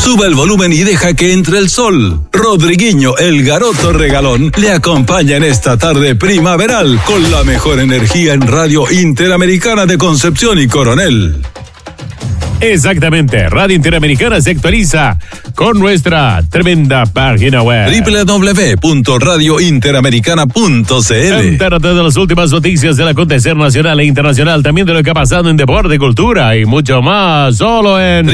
Sube el volumen y deja que entre el sol. Rodriguinho, el garoto regalón, le acompaña en esta tarde primaveral con la mejor energía en Radio Interamericana de Concepción y Coronel. Exactamente, Radio Interamericana se actualiza con nuestra tremenda página web www.radiointeramericana.cl. Entérate de las últimas noticias del acontecer nacional e internacional, también de lo que ha pasado en deporte, cultura y mucho más, solo en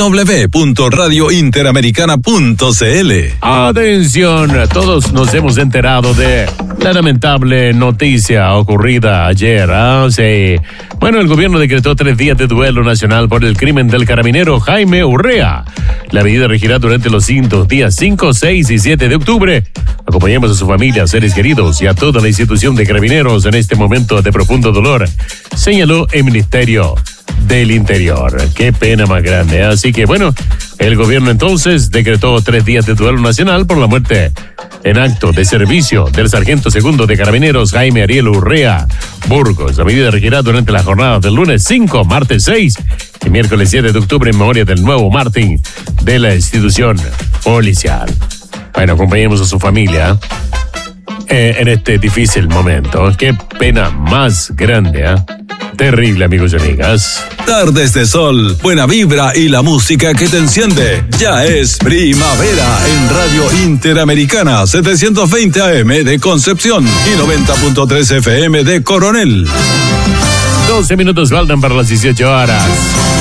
www.radiointeramericana.cl. Atención, todos nos hemos enterado de la lamentable noticia ocurrida ayer. Sí. Bueno, el gobierno decretó 3 días de duelo nacional por el crimen del carabinero Jaime Urrea. La medida regirá durante los días 5, 6 y 7 de octubre. Acompañamos a su familia, seres queridos y a toda la institución de carabineros en este momento de profundo dolor, señaló el Ministerio del Interior. Qué pena más grande. Así que bueno, el gobierno entonces decretó 3 días de duelo nacional por la muerte en acto de servicio del sargento segundo de carabineros Jaime Ariel Urrea Burgos. La medida regirá durante la jornada del lunes 5, martes 6 y miércoles 7 de octubre en memoria del nuevo mártir de la institución policial. Bueno, acompañemos a su familia en este difícil momento. Qué pena más grande, Terrible, amigos y amigas. Tardes de sol, buena vibra y la música que te enciende. Ya es primavera en Radio Interamericana, 720 AM de Concepción y 90.3 FM de Coronel. 12 minutos faltan para las 18 horas.